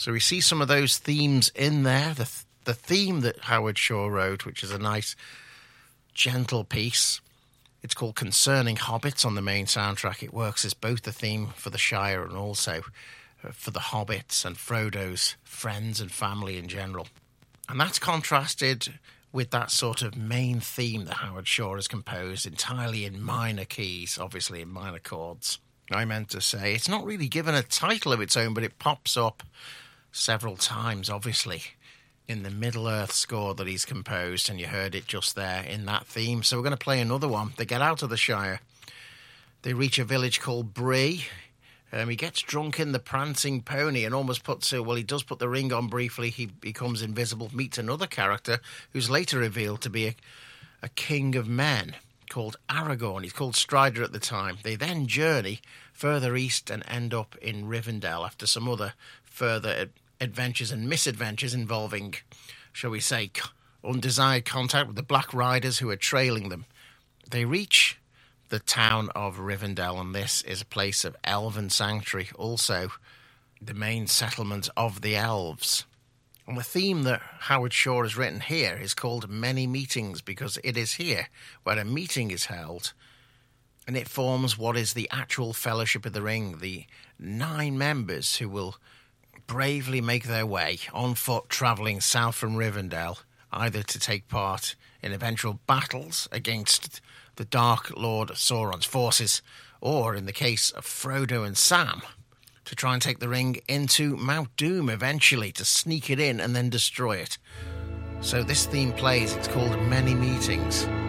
So we see some of those themes in there. The theme that Howard Shore wrote, which is a nice, gentle piece. It's called Concerning Hobbits on the main soundtrack. It works as both the theme for the Shire and also for the Hobbits and Frodo's friends and family in general. And that's contrasted with that sort of main theme that Howard Shore has composed entirely in minor keys, obviously in minor chords. I meant to say, it's not really given a title of its own, but it pops up several times, obviously, in the Middle-earth score that he's composed, and you heard it just there in that theme. So we're going to play another one. They get out of the Shire. They reach a village called Bree. He gets drunk in the prancing pony and almost he does put the ring on briefly. He becomes invisible, meets another character who's later revealed to be a king of men called Aragorn. He's called Strider at the time. They then journey further east and end up in Rivendell after some other further adventures and misadventures involving, shall we say, undesired contact with the Black Riders who are trailing them. They reach the town of Rivendell, and this is a place of elven sanctuary, also the main settlement of the elves. And the theme that Howard Shore has written here is called Many Meetings, because it is here where a meeting is held, and it forms what is the actual Fellowship of the Ring, the 9 members who will bravely make their way on foot travelling south from Rivendell, either to take part in eventual battles against the Dark Lord Sauron's forces, or in the case of Frodo and Sam, to try and take the ring into Mount Doom eventually, to sneak it in and then destroy it. So this theme plays, it's called Many Meetings.